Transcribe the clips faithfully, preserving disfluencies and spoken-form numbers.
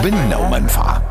بنة ومنفعة.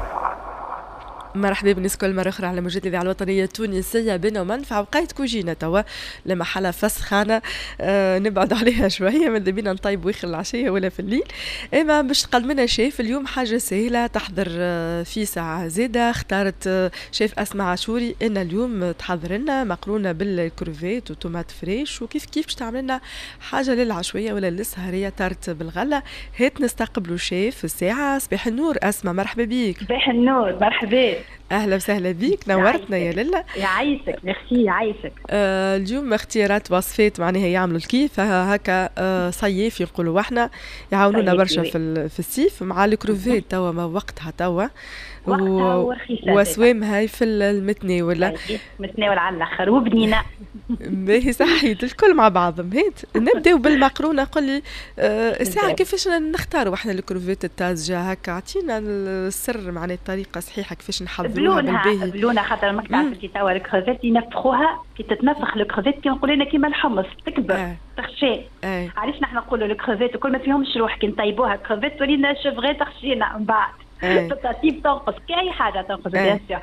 مرحبا بالناس كل مرة أخرى على موجات الإذاعة الوطنية التونسية بنا ومنفعة. وقايت كوجينا توا لما حلا فسخانة آه نبعد عليها شوية، ماذا بينا نطيب ويخ العشية ولا في الليل. إما باش تقدمنا شيف اليوم حاجة سهلة تحضر آه في ساعة زيادة. اختارت آه شيف أسماء عاشوري إن اليوم تحضر لنا مقرونة بالكروفيت وطومات فريش، وكيف كيف باش تعمل لنا حاجة للعشوية ولا للسهرية تارت بالغلة. هات نستقبلوا شيف الساعة. صباح النور أسماء، مرحبا بيك. صباح النور، مرحبا، اهلا وسهلا بيك، نورتنا يا للا. يعيشك، ميرسي، يعيشك. آه اليوم اختيارات وصفات معناها يعملوا الكيف هكا آه صيف يقولوا احنا يعاونونا برشا في في الصيف مع الكروفيت توا ما وقتها توا وقتها ورخيصه وسوام هاي في المتناول متناول على الاخر وبنينه باهي صحيت الكل مع بعضهم. هات نبداو بالمقرونه. قل لي آه الساعه كيفاش نختاروا احنا الكروفيت الطازجه هكا، عطينا السر معناها الطريقه صحيحه كيفاش نحضروها بالباهي. بلونها خاطر ماك تعرفي توا الكروفيت ينفخوها كي تتنفخ الكروفيت كي نقولوا لنا كيما الحمص تكبر آه. تخشي آه. علاش نحن نقولوا الكروفيت وكل ما فيهمش روح كي نطيبوها الكروفيت تولينا شفغي تخشينا من بعد التطيب تنقص كاي حاجه تنقص بيان سور.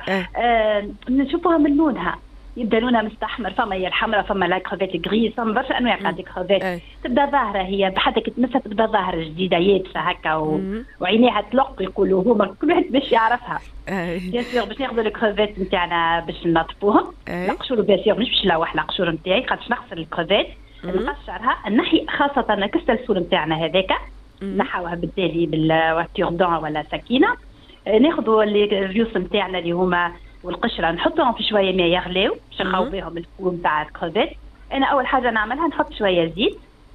نشوفوها من لونها، يبدا لونها مستحمر، فما هي الحمراء، فما لا كروفيت غري، فما برشا انواع تاع دي كروفيت. تبدا ظاهره هي حتى كي تمسها تبدا ظاهره جديده يابسه هكا و... وعينيها تلق يقولوا هما كل واحد باش يعرفها. بيان سور باش ناخذوا الكروفيت نتاعنا باش نطبوهم نقشروا بيان سور مش باش نلوح القشور نتاعي خاطر نغسل الكروفيت نقشرها نحي خاصه كسر السول نتاعنا هذاك نحاوها بالتالي بالتيردون ولا سكينه. ناخذوا الريوس نتاعنا اللي هما والقشره نحطهم في شويه ماء يغليو باش نخاو بهم الفول نتاع الكروفيت. انا اول حاجه نعملها نحط شويه زيت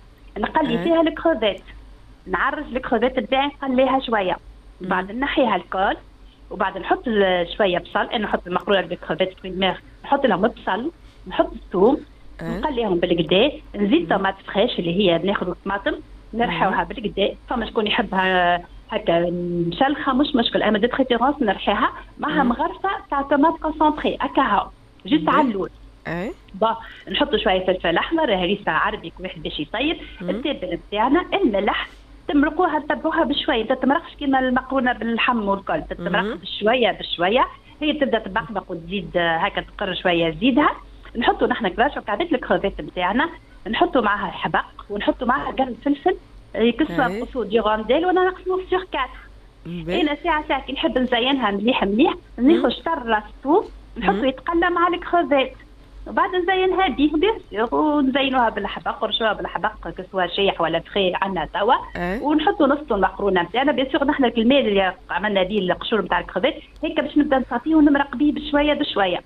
نقلي فيها الكروفيت، نعرج الكروفيت نتاعي نقليها شويه، بعد نحيها الكل وبعد نحط شويه بصل. انا نحط المقرونه بالكروفيت في دماغ نحط لهم بصل، نحط الثوم نقليهم بالقدا، نزيد طماط فريش اللي هي ناخذ طماطم نرحوها بالقدا. فما شكون يحبها هكا مشلخه مش مشكل، اما دي بريفيرونس نرحيها معها مغرفه تاع طماط كونسونطري هكا جوست على اللون. اي با نحط شويه فلفل احمر هريسه عربي كل واحد باش يطيب. التابل نتاعنا الملح تمرقوها تتبعوها بشويه، ما تتمرقش كيما المقرونه باللحم والكل، تتمرق بشويه بشويه هي تبدا تبقبق وتزيد هكا تقر شويه زيدها. نحطوا نحن كباش وكعبات الكروفيت نتاعنا نحطوا معها الحبق ونحطوا معها قرن فلفل يكسر قصور دي غانديل وانا نقسموه سيغ كاتر. انا ساعه ساعه كي نحب نزينها مليح مليح ناخذ شطر راس ثوم نحطه يتقلى مع الكروفيت وبعد نزينها بيه بيان سيغ ونزينوها بالحبق ونرشوها بالحبق كسوا شيح ولا فخي عندنا توا ونحطوا نص المقرونه نتاعنا بيان سيغ نحن الماء اللي عملنا به القشور نتاع الكروفيت هيك باش نبدا نصافيه ونمرق به بشويه بشويه.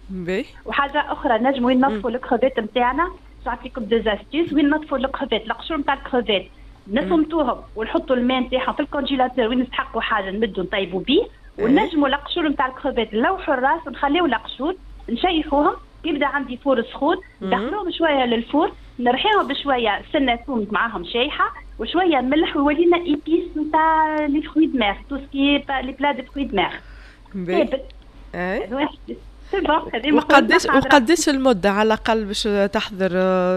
وحاجه اخرى نجموا ننظفوا الكروفيت نتاعنا، نعطيكم دو زاستيس وين ننظفوا الكروفيت القشور نتاع الكروفيت نصمتوهم ونحطوا الماء نتاعهم في الكونجيلاتور وين نستحقوا حاجه نمدوا نطيبوا بيه. ونجموا القشور نتاع الكروفيت نلوحوا الراس ونخليو القشور نشيفوهم. يبدا عندي فور سخون ندخلوهم شويه للفور نرحيهم بشويه سنه ثوم معاهم شايحه وشويه ملح ويولينا ايبيس نتاع لي فروي دو مير تو سكي لي بلا دو فروي دو مير. اي وقداش وقداش المده على الاقل باش تحضر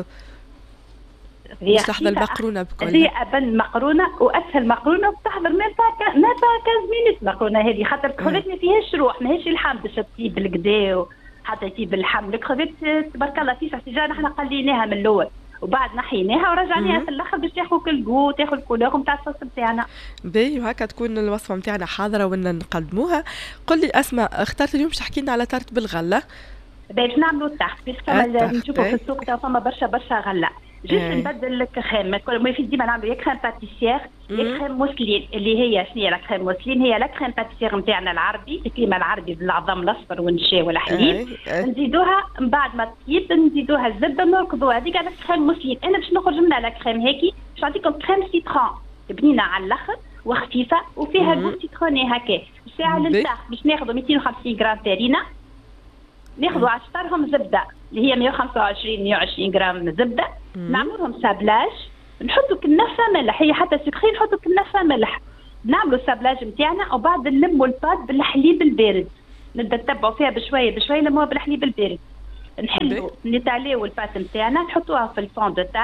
باش تحضر المقرونه بكل؟ هي ابن مقرونه واسهل مقرونه بتحضر ما فا ما فا خمسة مينوت مقرونه هذه خاطر الكروفيت ما فيهاش روح ماهيش اللحم باش تطيب بالكدا حتى يطيب اللحم. الكروفيت تبارك الله فيش احتجاج نحن قليناها من الاول وبعد نحيناها ورجعناها في الاخر باش تاخذ كل جو تاخذ الكولور نتاع الصوص نتاعنا. باهي وهكا تكون الوصفه نتاعنا حاضره وين نقدموها. قل لي اسماء اخترت اليوم باش تحكي لنا على تارت بالغله. باش نعملوا التحت باش كما نشوفوا في السوق تاع فما برشا برشا غله جيت نبدل الكريم ما يفيد ديما نعملوا يا كريم باتيسير يا كريم موسلين اللي هي شنو هي لا كريم موسلين هي لا كريم باتيسير نتاعنا العربي الكريمه العربي بالعظم الاصفر والنشا والحليب نزيدوها من بعد ما تطيب نزيدوها الزبده نركضوها هذيك على كريم موسلين. انا باش نخرج منها لا كريم هيك باش نعطيكم كريم سيترون بنينه على الاخر وخفيفه وفيها جو سيتروني هكا. الساعه للتاخ باش ناخذوا مئتين وخمسين غرام فارينه ناخذوا عشرهم زبده اللي هي مئة وخمسة وعشرين مئة وعشرين غرام زبده نعملهم سابلاج نحطوا كنافه ملح هي حتى سكري نحطوا كنافه ملح نعملوا السابلاج نتاعنا وبعد نلموا الباد بالحليب البارد نبدا نتبعوا فيها بشويه بشويه نلموها بالحليب البارد نحلوا نتعليو البات نتاعنا نحطوها في الفون دو تار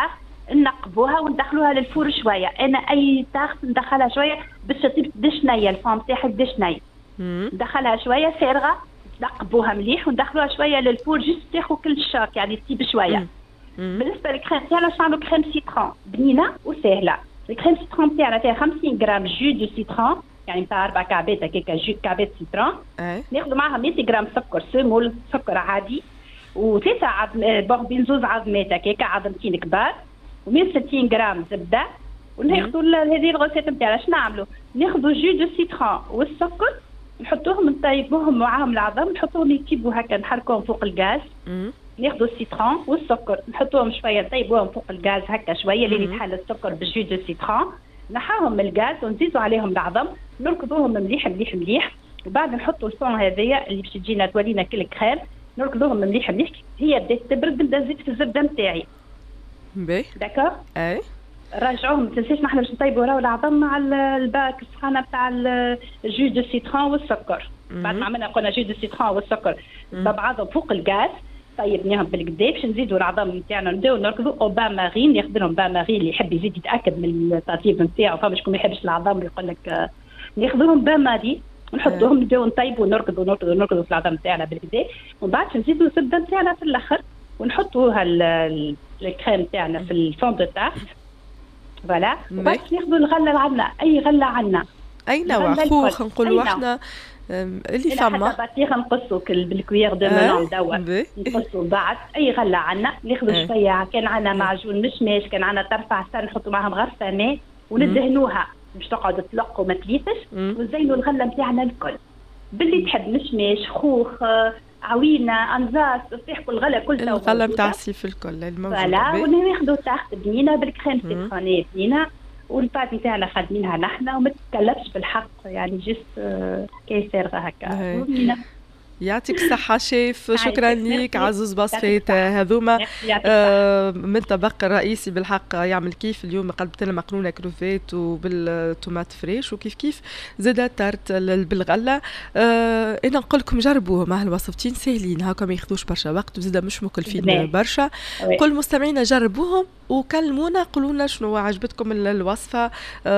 نقبوها وندخلوها للفور شويه. انا اي طاقه ندخلها شويه باش تطيب دشنيه الفام تاعك دشنيه، ندخلها شويه فارغه نقبوها مليح وندخلوها شويه للفور جست تاخذ كل شاك يعني تطيب شويه. بالنسبه للكريم تاعنا نعملوا كريم سيترون بنينه وسهله. الكريم سيترون تاعنا فيها خمسين غرام جو دو سيترون يعني نتاع اربع كعبات هكاكا جو كعبات سيترون. ناخذ معها مية غرام سكر سيمول سكر عادي وثلاثه عظم بوغبين زوز عظمات هكاكا عظمتين كبار ومية وستين غرام زبده. وناخذوا هذه الغوسيت نتاعنا شنو نعملوا؟ ناخذوا جو دو سيترون والسكر نحطوهم نطيبوهم معاهم العظم نحطوهم يطيبوا هكا نحركوهم فوق الغاز. ناخذوا السيترون والسكر نحطوهم شويه نطيبوهم فوق الغاز هكا شويه لين يتحل السكر بالجو دو سيترون. نحاهم من الغاز ونزيدوا عليهم العظم نركضوهم مليح مليح مليح. وبعد نحطوا الفون هذيا اللي باش تجينا تولينا كل كريم نركضوهم مليح مليح. هي بدات تبرد نبدا نزيد في الزبده نتاعي. باهي داكور. اي راجعوهم ما تنساش نحن باش نطيبوا راهو العظم مع الباك السخانه تاع الجو دو سيترون والسكر. بعد ما عملنا قلنا جو دو سيترون والسكر بعضهم فوق الغاز طيبناهم بالكدا باش نزيدوا العظم نتاعنا نبداو نركضوا او با مارين ياخذ لهم با مارين اللي يحب يزيد يتاكد من التطيب نتاعو. فما شكون ما يحبش العظم يقول لك ناخذوهم با مارين ونحطوهم نبداو نطيبوا ونركضوا نركضوا نركضوا في العظم نتاعنا بالكدا. ومن بعد نزيدوا الزبده نتاعنا في الاخر ونحطوها الكريم تاعنا في الفون دو تارت فوالا. وبعد ناخذوا الغله اللي عندنا اي غله عندنا اي نوع خوخ نقولوا احنا اللي فما بطيخه نقصوا بالكوير دو ملون دوا نقصوا بعد اي غله عندنا ناخذوا شويه كان عندنا معجون مشماش كان عندنا طرف عسل نحطوا معاهم غرفه ماء وندهنوها باش تقعد تلق وما تليفش ونزينوا الغله نتاعنا الكل باللي تحب مشماش خوخ عوينه انزاس تصيح كل غله كل الغله نتاع الصيف الكل الموجوده. فوالا وناخذوا تحت بنينه بالكريم سيترونيه بنينه والبات نتاعنا خادمينها نحن وما تتكلفش بالحق يعني جست كي سارغه هكا. يعطيك الصحة شيف. شكرا ليك عزوز بصفيت هذوما آه من طبق الرئيسي بالحق يعمل كيف اليوم قلبت لنا مقرونة كروفيت وبالطومات فريش وكيف كيف زادة تارت بالغلة. آه انا نقول لكم جربوه مع الوصفتين سهلين هاكا ما ياخذوش برشا وقت وزادة مش مكلفين برشا. كل مستمعينا جربوهم وكلمونا قولوا لنا شنو عجبتكم الوصفة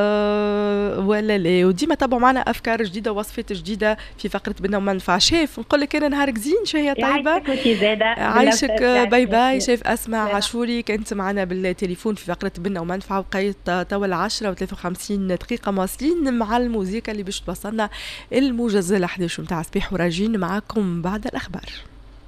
آه ولا لا. وديما تابعوا معنا افكار جديدة ووصفات جديدة في فقرة بنا ومنفع. شيف نقول لك انا نهارك زين شهية طيبة عايشك. باي باي شيف أسماء عاشوري كنت معنا بالتليفون في فقرة بنا ومنفعة وبقيت توا العشرة وثلاثة وخمسين دقيقة مواصلين مع الموسيقى اللي باش توصلنا الموجز الأحداث متاع صباح وراجين معاكم بعد الأخبار.